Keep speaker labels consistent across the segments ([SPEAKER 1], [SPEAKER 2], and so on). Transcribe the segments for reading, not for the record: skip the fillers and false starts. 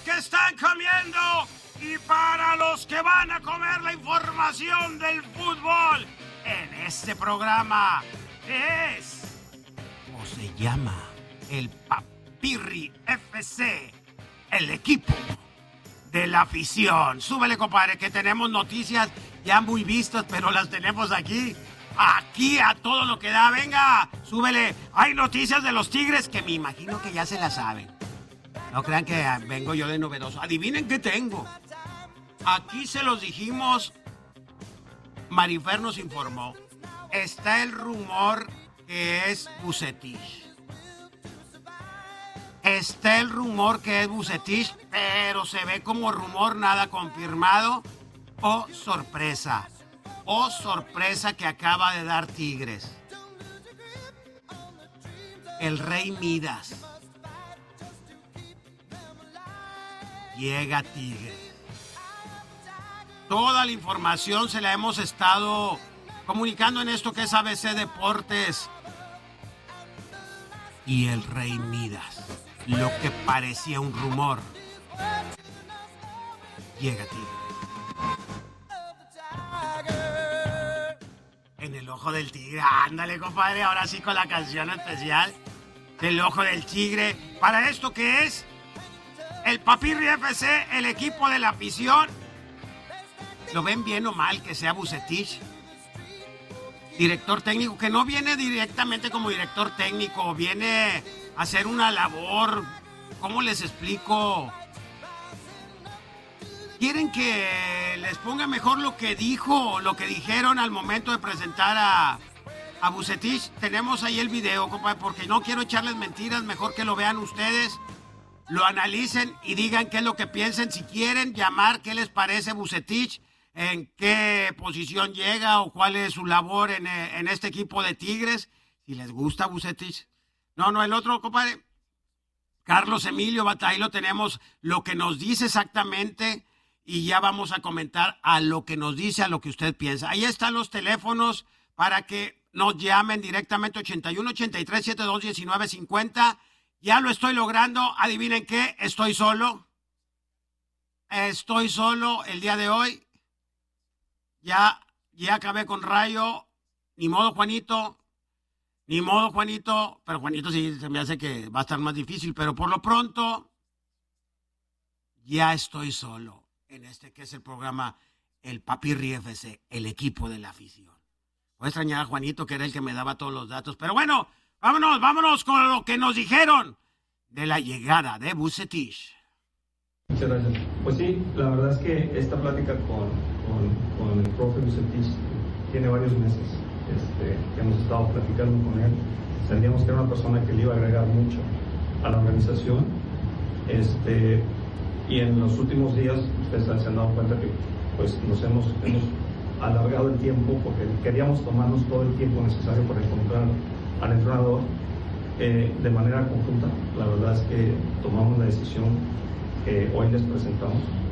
[SPEAKER 1] que están comiendo y para los que van a comer la información del fútbol en este programa es o se llama el Papirri FC, el equipo de la afición. Súbele, compadre, que tenemos noticias ya muy vistas, pero las tenemos aquí a todo lo que da. Venga, súbele. Hay noticias de los Tigres que me imagino que ya se las saben. No crean que vengo yo de novedoso. Adivinen qué tengo. Aquí se los dijimos. Marifer nos informó. Está el rumor que es Vucetich. Está el rumor que es Vucetich, pero se ve como rumor, nada confirmado. O sorpresa que acaba de dar Tigres. El Rey Midas llega Tigres. Toda la información se la hemos estado comunicando en esto que es ABC Deportes. Y el Rey Midas, lo que parecía un rumor, llega Tigres. En el ojo del tigre. Ándale, compadre, ahora sí con la canción especial del ojo del tigre. Para esto que es el Papirri FC, el equipo de la afición. ¿Lo ven bien o mal que sea Vucetich? Director técnico, que no viene directamente como director técnico, viene a hacer una labor, ¿cómo les explico? ¿Quieren que les ponga mejor lo que dijeron al momento de presentar a Vucetich? Tenemos ahí el video, compadre, porque no quiero echarles mentiras, mejor que lo vean ustedes, lo analicen y digan qué es lo que piensen. Si quieren llamar, ¿qué les parece Vucetich? ¿En qué posición llega o cuál es su labor en este equipo de Tigres? Si les gusta Vucetich. No, el otro, compadre, Carlos Emilio Batay, lo tenemos, lo que nos dice exactamente. Y ya vamos a comentar a lo que nos dice, a lo que usted piensa. Ahí están los teléfonos para que nos llamen directamente 81 83 72 19 50. Ya lo estoy logrando. Adivinen qué, estoy solo. Estoy solo el día de hoy. Ya acabé con Rayo. Ni modo, Juanito. Pero Juanito sí se me hace que va a estar más difícil. Pero por lo pronto, ya estoy solo. En este que es el programa el Papirri FC, el equipo de la afición. Voy a extrañar a Juanito, que era el que me daba todos los datos. Pero bueno, vámonos con lo que nos dijeron de la llegada de Vucetich.
[SPEAKER 2] Muchas gracias. Pues sí, la verdad es que esta plática con el profe Vucetich tiene varios meses que hemos estado platicando con él. Sentíamos que era una persona que le iba a agregar mucho a la organización. Y en los últimos días, ustedes se han dado cuenta que pues, nos hemos alargado el tiempo porque queríamos tomarnos todo el tiempo necesario para encontrar al entrenador de manera conjunta. La verdad es que tomamos la decisión que hoy les presentamos.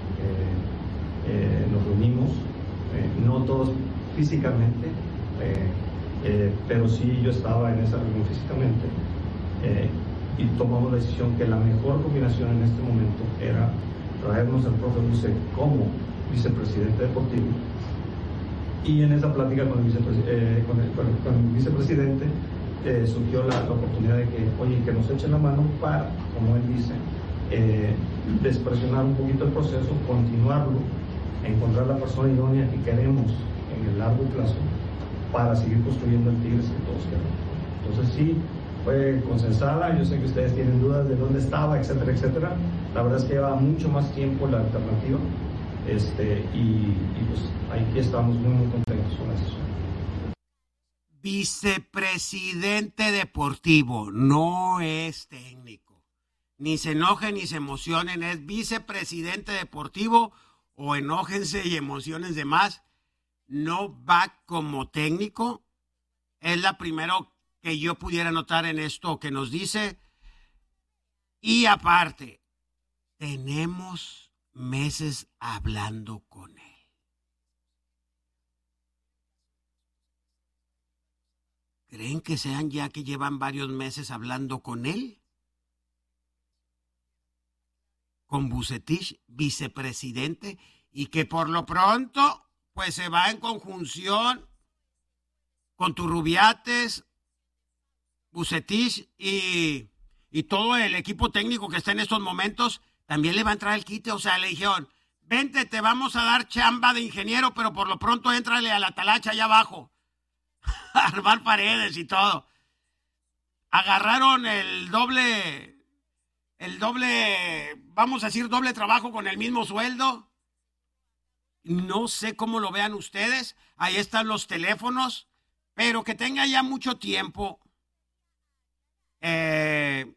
[SPEAKER 2] Nos reunimos, no todos físicamente, pero sí yo estaba en esa reunión físicamente. Y tomamos la decisión que la mejor combinación en este momento era traernos al profe Buce como vicepresidente deportivo. Y en esa plática con el vicepresidente surgió la oportunidad de que nos echen la mano para, como él dice, despresionar un poquito el proceso, continuarlo, encontrar la persona idónea que queremos en el largo plazo para seguir construyendo el Tigres que todos queremos. Entonces sí, fue consensada. Yo sé que ustedes tienen dudas de dónde estaba, etcétera, etcétera. La verdad es que lleva mucho más tiempo la alternativa. Y pues aquí estamos muy contentos con la decisión.
[SPEAKER 1] Vicepresidente deportivo, no es técnico. Ni se enojen ni se emocionen, es vicepresidente deportivo, o enójense y emociones de más. No va como técnico. Es la primera que yo pudiera notar en esto que nos dice. Y aparte, tenemos meses hablando con él. ¿Creen que sean ya que llevan varios meses hablando con él? con Vucetich, vicepresidente, y que por lo pronto pues se va en conjunción con Turrubiates, Vucetich y todo el equipo técnico que está en estos momentos, también le va a entrar el quite. O sea, le dijeron, vente, te vamos a dar chamba de ingeniero, pero por lo pronto éntrale a la talacha allá abajo, a armar paredes y todo. Agarraron el doble, vamos a decir, doble trabajo con el mismo sueldo. No sé cómo lo vean ustedes, ahí están los teléfonos, pero que tenga ya mucho tiempo que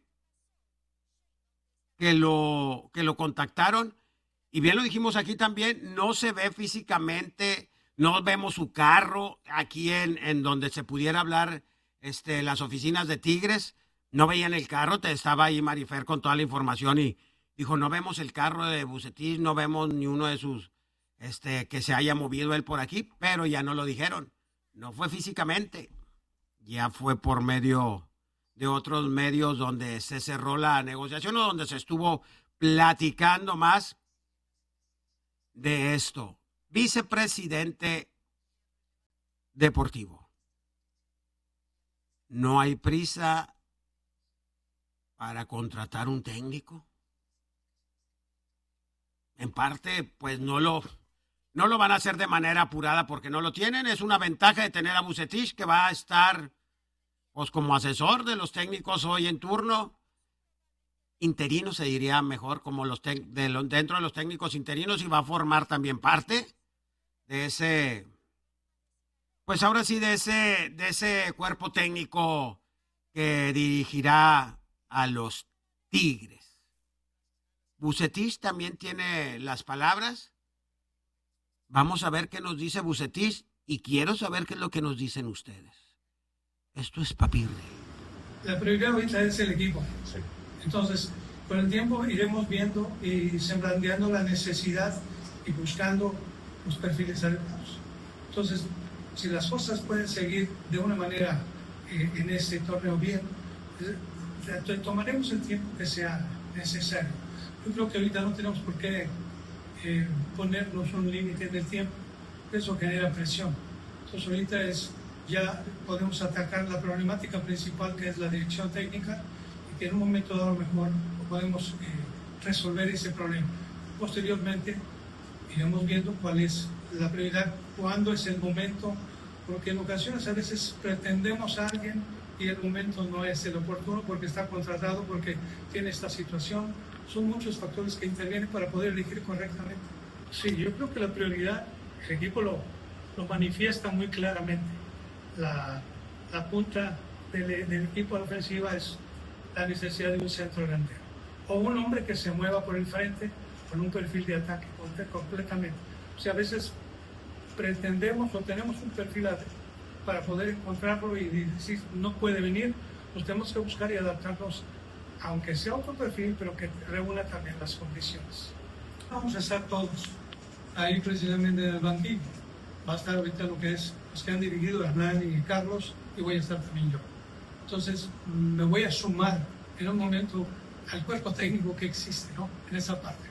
[SPEAKER 1] lo contactaron, y bien lo dijimos aquí también, no se ve físicamente, no vemos su carro aquí en donde se pudiera hablar las oficinas de Tigres, no veían el carro, estaba ahí Marifer con toda la información y dijo, no vemos el carro de Vucetich, no vemos ni uno de sus, que se haya movido él por aquí, pero ya no lo dijeron, no fue físicamente, ya fue por medio de otros medios donde se cerró la negociación o donde se estuvo platicando más de esto. Vicepresidente deportivo. ¿No hay prisa para contratar un técnico? En parte, pues no lo van a hacer de manera apurada porque no lo tienen. Es una ventaja de tener a Vucetich, que va a estar pues como asesor de los técnicos hoy en turno. Interino se diría mejor, como dentro de los técnicos interinos, y va a formar también parte de ese, pues ahora sí, de ese cuerpo técnico que dirigirá a los Tigres. Vucetich también tiene las palabras. Vamos a ver qué nos dice Vucetich y quiero saber qué es lo que nos dicen ustedes. Esto es Papirre.
[SPEAKER 3] La prioridad ahorita es el equipo. Sí. Entonces, con el tiempo iremos viendo y semblandeando la necesidad y buscando los perfiles adecuados. Entonces, si las cosas pueden seguir de una manera en este torneo bien, tomaremos el tiempo que sea necesario. Yo creo que ahorita no tenemos por qué ponernos un límite en el tiempo, eso genera presión. Entonces ahorita ya podemos atacar la problemática principal, que es la dirección técnica, y que en un momento dado mejor podemos resolver ese problema. Posteriormente iremos viendo cuál es la prioridad, cuándo es el momento, porque en ocasiones a veces pretendemos a alguien y el momento no es el oportuno porque está contratado, porque tiene esta situación. Son muchos factores que intervienen para poder elegir correctamente. Sí, yo creo que la prioridad, el equipo lo manifiesta muy claramente. La punta del equipo de la ofensiva es la necesidad de un centro delantero o un hombre que se mueva por el frente con un perfil de ataque completamente. O sea, a veces pretendemos o tenemos un perfil para poder encontrarlo y decir no puede venir, pues tenemos que buscar y adaptarnos, aunque sea otro perfil, pero que reúna también las condiciones. Vamos a estar todos ahí precisamente en el banquillo. Va a estar ahorita lo que es los que han dirigido, Hernán y Carlos, y voy a estar también yo. Entonces me voy a sumar en un momento al cuerpo técnico que existe, ¿no? En esa parte.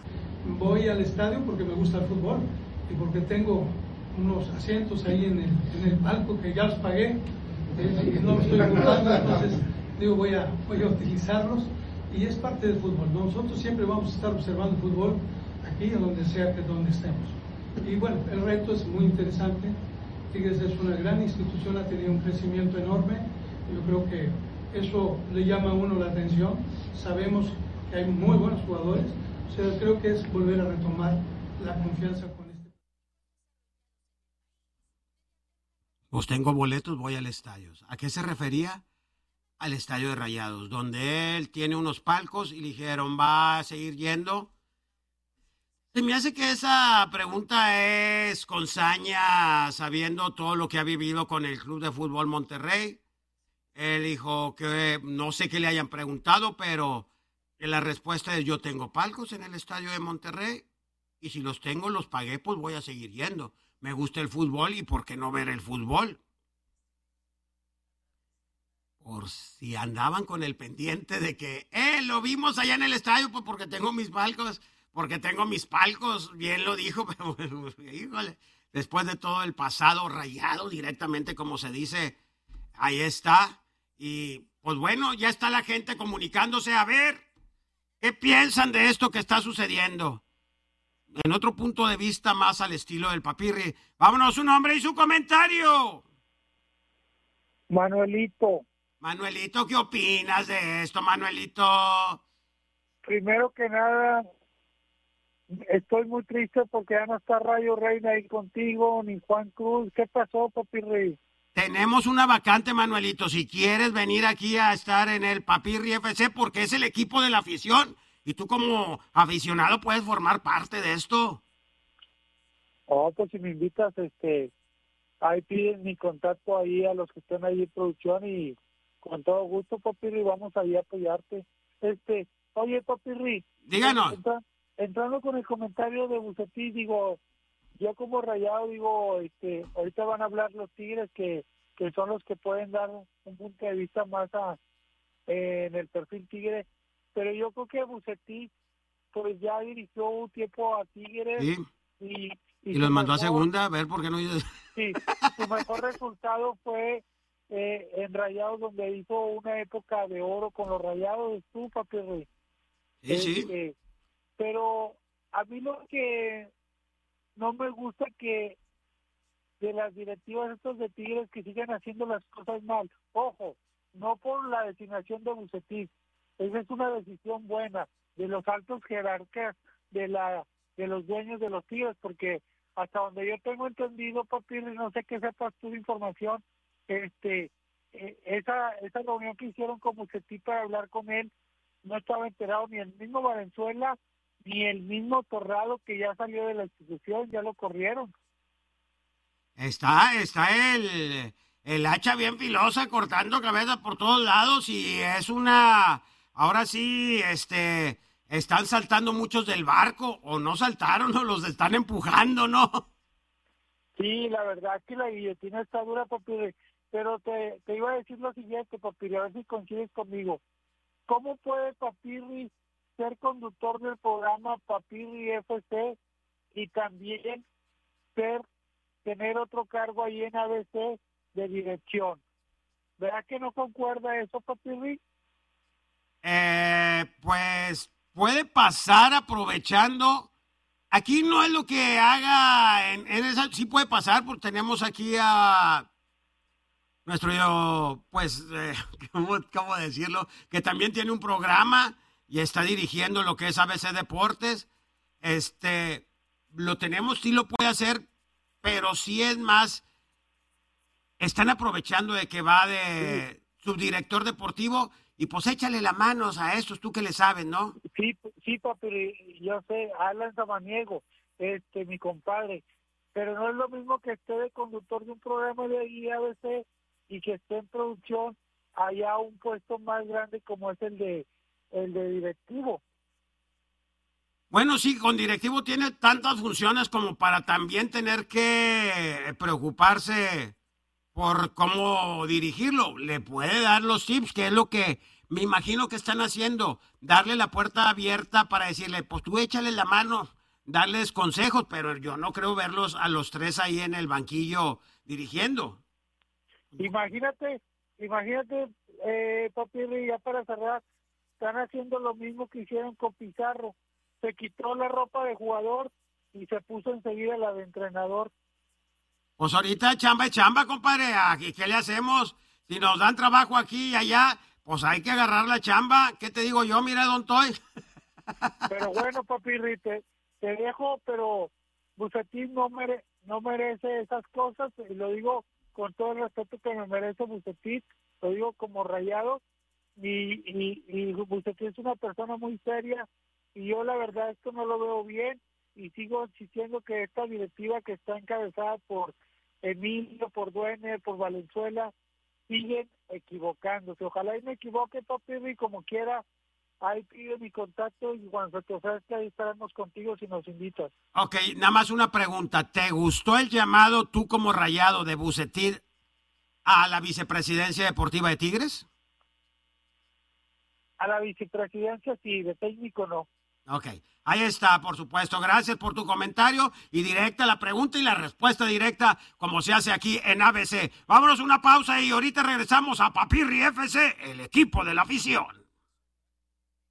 [SPEAKER 3] Voy al estadio porque me gusta el fútbol y porque tengo unos asientos ahí en el palco que ya los pagué y no me estoy ocupando, entonces digo voy a utilizarlos y es parte del fútbol. Nosotros siempre vamos a estar observando el fútbol aquí, en donde sea que donde estemos. Y bueno, el reto es muy interesante. Tigres es una gran institución, ha tenido un crecimiento enorme. Yo creo que eso le llama a uno la atención. Sabemos que hay muy buenos jugadores. O sea, creo que es volver a retomar la confianza con este.
[SPEAKER 1] Pues tengo boletos, voy al estadio. ¿A qué se refería? Al estadio de Rayados, donde él tiene unos palcos y le dijeron, va a seguir yendo. Se me hace que esa pregunta es con saña, sabiendo todo lo que ha vivido con el Club de Fútbol Monterrey. Él dijo que no sé qué le hayan preguntado, pero que la respuesta es: yo tengo palcos en el estadio de Monterrey y si los tengo, los pagué, pues voy a seguir yendo. Me gusta el fútbol y ¿por qué no ver el fútbol? por si andaban con el pendiente de que, lo vimos allá en el estadio, pues porque tengo mis palcos, bien lo dijo, pero híjole, después de todo el pasado rayado directamente, como se dice, ahí está. Y pues bueno, ya está la gente comunicándose. A ver, ¿qué piensan de esto que está sucediendo? En otro punto de vista más al estilo del Papirri. Vámonos, su nombre y su comentario.
[SPEAKER 4] Manuelito.
[SPEAKER 1] Manuelito, ¿qué opinas de esto, Manuelito?
[SPEAKER 4] Primero que nada, estoy muy triste porque ya no está Rayo Reina ahí contigo, ni Juan Cruz. ¿Qué pasó, Papirri?
[SPEAKER 1] Tenemos una vacante, Manuelito. Si quieres venir aquí a estar en el Papirri FC, porque es el equipo de la afición, y tú como aficionado puedes formar parte de esto.
[SPEAKER 4] Oh, pues si me invitas, ahí piden mi contacto ahí a los que estén ahí en producción y con todo gusto, Papirri, vamos ahí a apoyarte. Oye, Papirri.
[SPEAKER 1] Díganos.
[SPEAKER 4] Entrando con el comentario de Bucetich, digo, yo como Rayado, digo, ahorita van a hablar los Tigres que son los que pueden dar un punto de vista más en el perfil Tigre, pero yo creo que Bucetich pues ya dirigió un tiempo a Tigres.
[SPEAKER 1] Sí. Y los mandó a segunda, a ver por qué no.
[SPEAKER 4] Sí, su mejor resultado fue en Rayados, donde hizo una época de oro con los Rayados, tú, Papirri.
[SPEAKER 1] Sí.
[SPEAKER 4] Pero a mí lo que no me gusta que de las directivas estos de Tigres que sigan haciendo las cosas mal. Ojo, no por la designación de Bucetich, esa es una decisión buena de los altos jerarcas de los dueños de los Tigres, porque hasta donde yo tengo entendido, Papirri, no sé qué sepas tú de información, esa reunión que hicieron con Bucetich para hablar con él, no estaba enterado ni el mismo Valenzuela ni el mismo Torrado, que ya salió de la institución, ya lo corrieron.
[SPEAKER 1] Está el hacha bien filosa cortando cabezas por todos lados y es ahora sí, están saltando muchos del barco, o no saltaron, o los están empujando, ¿no?
[SPEAKER 4] Sí, la verdad que la guillotina está dura, Papirri, pero te iba a decir lo siguiente, Papirri, a ver si coincides conmigo. ¿Cómo puede Papirri ser conductor del programa Papirri FC y también tener otro cargo ahí en ABC de dirección? ¿Verdad que no concuerda eso, Papirri?
[SPEAKER 1] Pues puede pasar aprovechando. Aquí no es lo que haga en esa, sí puede pasar, porque tenemos aquí a nuestro, pues, ¿cómo decirlo? Que también tiene un programa y está dirigiendo lo que es ABC Deportes. Lo tenemos, sí lo puede hacer, pero sí es más, están aprovechando de que va de subdirector deportivo y pues échale las manos a estos, tú que le sabes, ¿no?
[SPEAKER 4] Sí, papi, yo sé, Alan Samaniego, mi compadre, pero no es lo mismo que esté de conductor de un programa de IABC y que esté en producción allá un puesto más grande como es el de directivo.
[SPEAKER 1] Bueno, sí, con directivo tiene tantas funciones como para también tener que preocuparse por cómo dirigirlo. Le puede dar los tips, que es lo que me imagino que están haciendo, darle la puerta abierta para decirle, pues tú échale la mano, darles consejos, pero yo no creo verlos a los tres ahí en el banquillo dirigiendo.
[SPEAKER 4] Imagínate, papi, ya para cerrar, están haciendo lo mismo que hicieron con Pizarro. Se quitó la ropa de jugador y se puso enseguida la de entrenador.
[SPEAKER 1] Pues ahorita chamba es chamba, compadre. Aquí, ¿qué le hacemos? Si nos dan trabajo aquí y allá, pues hay que agarrar la chamba. ¿Qué te digo yo? Mira, don Toy.
[SPEAKER 4] Pero bueno, papi, te dejo, pero Bucetich no merece esas cosas, y lo digo con todo el respeto que me merece Bucetich, lo digo como Rayado, y Bucetich es una persona muy seria, y yo la verdad esto no lo veo bien, y sigo insistiendo que esta directiva que está encabezada por Emilio, por Dueñas, por Valenzuela, siguen equivocándose. Ojalá y me equivoque, papi, y como quiera, ahí pide mi contacto y cuando se te ofrezca ahí estaremos contigo si nos invitas.
[SPEAKER 1] Ok, nada más una pregunta. ¿Te gustó el llamado tú como Rayado de Bucetich a la vicepresidencia deportiva de Tigres?
[SPEAKER 4] a la vicepresidencia sí, de técnico no.
[SPEAKER 1] Ok, ahí está, por supuesto. Gracias por tu comentario y directa la pregunta y la respuesta directa, como se hace aquí en ABC. Vámonos a una pausa y ahorita regresamos a Papirri FC, el equipo de la afición.